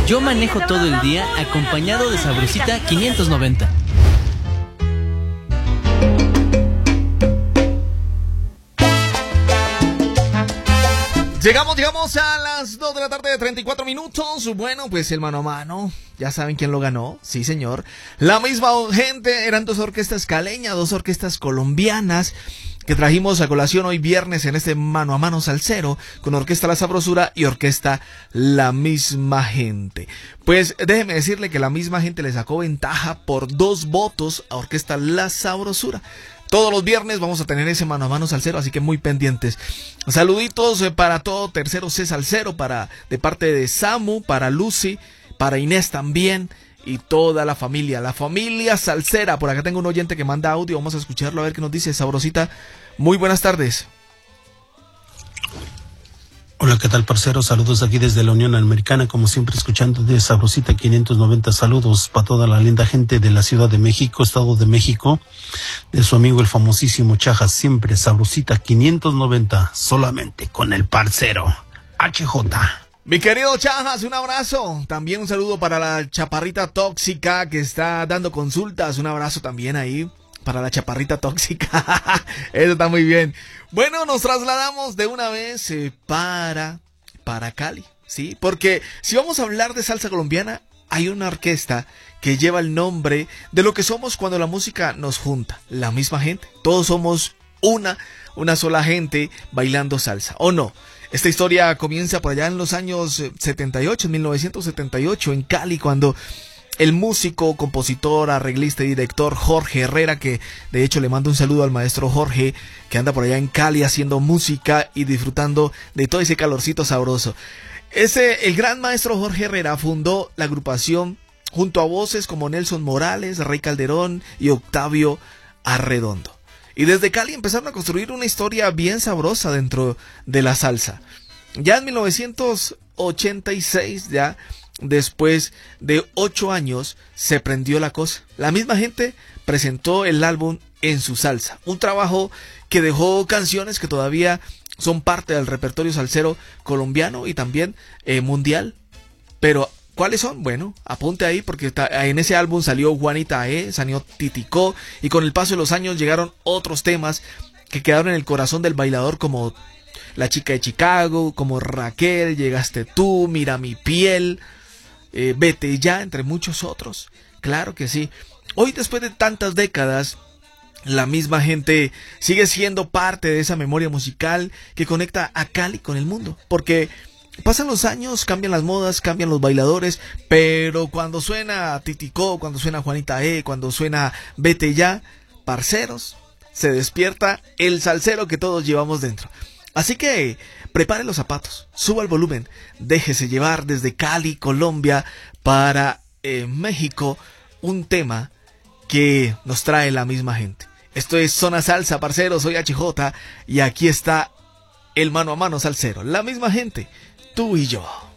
Yo manejo todo el día acompañado de Sabrosita 590. Llegamos a las 2 de la tarde de 34 minutos. Bueno, pues el mano a mano, ya saben quién lo ganó. Sí, señor. La misma gente, eran dos orquestas caleñas, dos orquestas colombianas que trajimos a colación hoy viernes en este mano a mano salsero con Orquesta La Sabrosura y Orquesta La Misma Gente. Pues déjeme decirle que La Misma Gente le sacó ventaja por 2 votos a Orquesta La Sabrosura. Todos los viernes vamos a tener ese mano a mano salsero, así que muy pendientes. Saluditos para todo Tercero C Salsero, de parte de Samu, para Lucy, para Inés también y toda la familia salsera. Por acá tengo un oyente que manda audio, vamos a escucharlo a ver qué nos dice. Sabrosita, muy buenas tardes. Hola, ¿qué tal, parceros? Saludos aquí desde la Unión Americana, como siempre escuchando de Sabrosita 590. Saludos para toda la linda gente de la Ciudad de México, Estado de México, de su amigo el famosísimo Chajas, siempre Sabrosita 590, solamente con el parcero HJ. Mi querido Chajas, un abrazo. También un saludo para la chaparrita tóxica que está dando consultas. Un abrazo también ahí para la chaparrita tóxica. Eso está muy bien. Bueno, nos trasladamos de una vez para Cali, ¿sí? Porque si vamos a hablar de salsa colombiana, hay una orquesta que lleva el nombre de lo que somos cuando la música nos junta. La misma gente. Todos somos una sola gente bailando salsa, ¿o no? Esta historia comienza por allá en los años 78, en 1978, en Cali, cuando el músico, compositor, arreglista y director Jorge Herrera, que de hecho le mando un saludo al maestro Jorge, que anda por allá en Cali haciendo música y disfrutando de todo ese calorcito sabroso. El gran maestro Jorge Herrera fundó la agrupación junto a voces como Nelson Morales, Rey Calderón y Octavio Arredondo. Y desde Cali empezaron a construir una historia bien sabrosa dentro de la salsa. Ya en 1986, ya después de 8 años, se prendió la cosa. La misma gente presentó el álbum En Su Salsa, un trabajo que dejó canciones que todavía son parte del repertorio salsero colombiano y también mundial. Pero ¿cuáles son? Bueno, apunte ahí porque en ese álbum salió Juanita salió Titicó, y con el paso de los años llegaron otros temas que quedaron en el corazón del bailador, como La Chica de Chicago, como Raquel, Llegaste Tú, Mira Mi Piel, Vete Ya, entre muchos otros. Claro que sí. Hoy, después de tantas décadas, La Misma Gente sigue siendo parte de esa memoria musical que conecta a Cali con el mundo, porque pasan los años, cambian las modas, cambian los bailadores, pero cuando suena Titicó, cuando suena Juanita cuando suena Vete Ya, parceros, se despierta el salsero que todos llevamos dentro. Así que prepare los zapatos, suba el volumen, déjese llevar desde Cali, Colombia, para México, un tema que nos trae La Misma Gente. Esto es Zona Salsa, parceros, soy HJ y aquí está el mano a mano salsero, La Misma Gente, tú y yo.